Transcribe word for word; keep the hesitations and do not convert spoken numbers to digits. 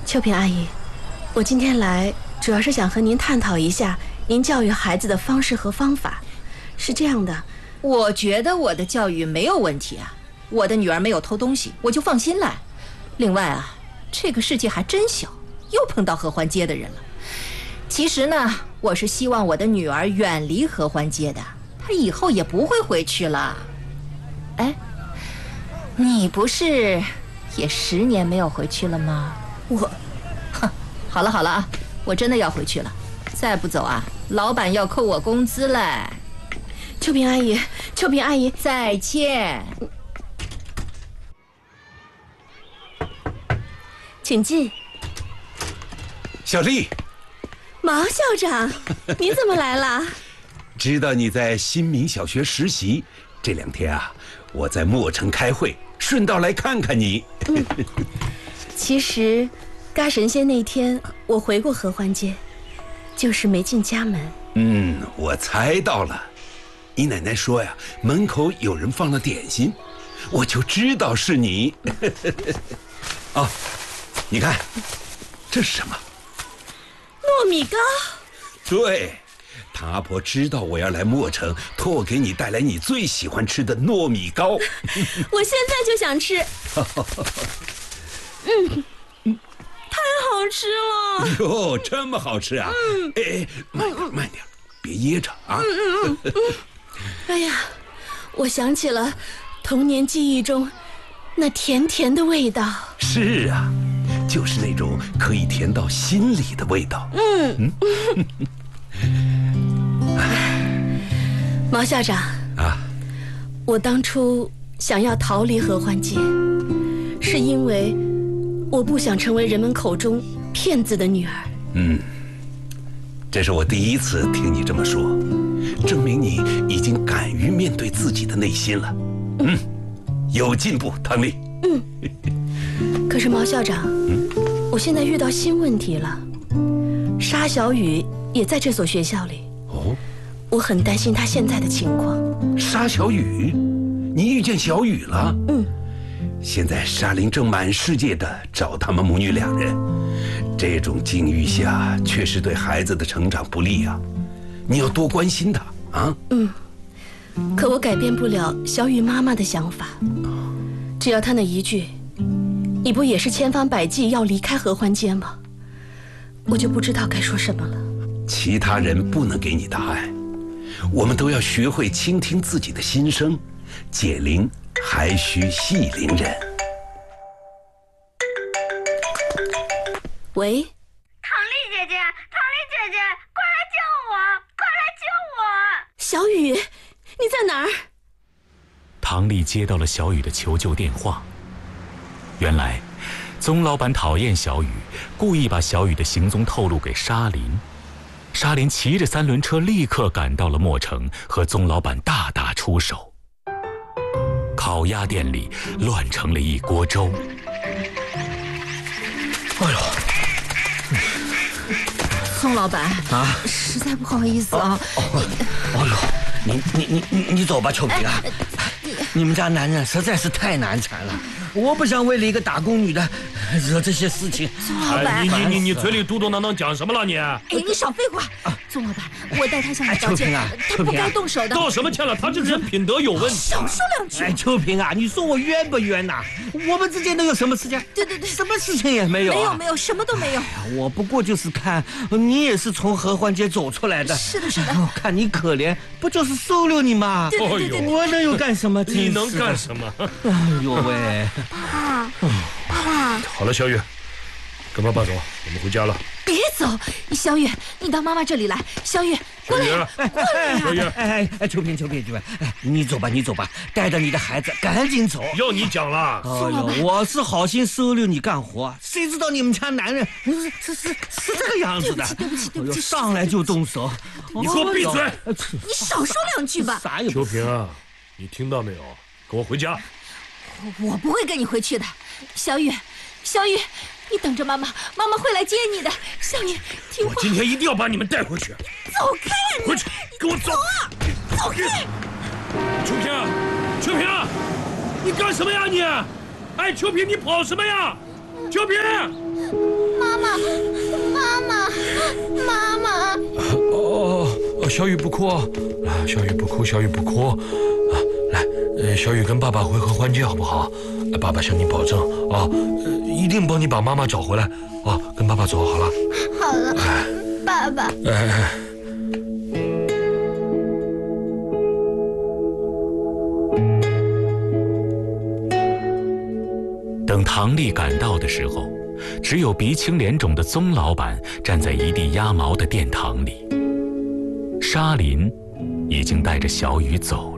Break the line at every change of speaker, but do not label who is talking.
秋萍阿姨，我今天来主要是想和您探讨一下您教育孩子的方式和方法。是这样的，
我觉得我的教育没有问题啊，我的女儿没有偷东西，我就放心了。另外啊，这个世界还真小，又碰到合欢街的人了。其实呢，我是希望我的女儿远离合欢街的，她以后也不会回去了。哎，你不是也十年没有回去了吗？
我，
哼，好了好了啊，我真的要回去了，再不走啊，老板要扣我工资嘞。
秋萍阿姨，秋萍阿姨，
再见。
请进。
小丽，
毛校长，您怎么来了？
知道你在新民小学实习，这两天啊，我在墨城开会，顺道来看看你。
嗯，其实，嘎神仙那天我回过合欢街，就是没进家门。
嗯，我猜到了。你奶奶说呀，门口有人放了点心，我就知道是你。哦，你看，这是什么？
糯米糕。
对，唐阿婆知道我要来墨城，托我给你带来你最喜欢吃的糯米糕。
我现在就想吃。嗯，太好吃了。
哟，这么好吃啊！嗯，哎哎，慢点慢点，别噎着啊。嗯嗯嗯。
哎呀，我想起了童年记忆中那甜甜的味道。
是啊，就是那种可以甜到心里的味道。嗯
嗯。毛校长啊，我当初想要逃离合欢街，是因为我不想成为人们口中骗子的女儿。
嗯，这是我第一次听你这么说，证明你已经敢于面对自己的内心了。嗯，有进步，唐丽。
嗯。可是毛校长，嗯，我现在遇到新问题了。沙小雨也在这所学校里。哦。我很担心她现在的情况。
沙小雨，你遇见小雨了？嗯。现在沙林正满世界的找他们母女两人，这种境遇下确实对孩子的成长不利啊。你要多关心她啊。
嗯。可我改变不了小雨妈妈的想法。只要她那一句“你不也是千方百计要离开合欢街吗”，我就不知道该说什么了。
其他人不能给你答案，我们都要学会倾听自己的心声，解铃还需系铃人。
喂，
唐丽姐姐，唐丽姐姐，快来救我，快来救我！
小雨，你在哪儿？
唐丽接到了小雨的求救电话。原来宗老板讨厌小雨，故意把小雨的行踪透露给沙林。沙林骑着三轮车立刻赶到了墨城，和宗老板大打出手。烤鸭店里乱成了一锅粥。
哎呦，
宗老板啊，实在不好意思啊。
哦呦，你你你你走吧，秋萍啊。你们家男人实在是太难缠了，我不想为了一个打工女的惹这些事情。
宗老板，
哎、你你你你嘴里嘟嘟囔囔讲什么了你？哎，
你少废话。宗老板，我代他向你道歉，
啊、
他不该动手的。
道什么歉了？他这人品德有问题。
少说两句。
哎，秋萍啊，你说我冤不冤呐、啊？我们之间能有什么事情？
对对对，
什么事情也没有、啊。
没有没有，什么都没有。
哎呀，我不过就是看你也是从合欢街走出来的。
是的，是的。
我看你可怜，不就是收留你吗？
对对对对，
我能有干什么？
你能干什么？
哎呦喂！
爸爸，爸爸。
好了，小雨，跟爸爸走，我们回家了。
别走，小雨，你到妈妈这里来。小雨，过来呀，过来呀！
小雨，
哎哎哎，秋萍，秋萍，秋萍，哎，你走吧，你走吧，带着你的孩子赶紧走。
要你讲了。
哎呦，我是好心收留你干活，谁知道你们家男人是是是是这个样子的。
对不起，对不起，对不起，
上来就动手。
你给我闭嘴！
你少说两句吧。
啥也
秋萍啊，你听到没有？跟我回家。
我不会跟你回去的，小雨，小雨，你等着妈妈，妈妈会来接你的。小雨，听话。
我今天一定要把你们带回去。
走开！
回去，给我走！
走啊！走开！
秋萍，秋萍，你干什么呀你？哎，秋萍，你跑什么呀？秋萍，
妈
妈妈，妈妈。
哦哦，小雨不哭啊！小雨不哭，小雨不哭。啊，来，呃，小雨跟爸爸回合欢街好不好？爸爸向你保证啊，一定帮你把妈妈找回来啊！跟爸爸走好了。
好了，爸爸。
哎。
等唐丽赶到的时候，只有鼻青脸肿的宗老板站在一地鸭毛的殿堂里。沙林已经带着小雨走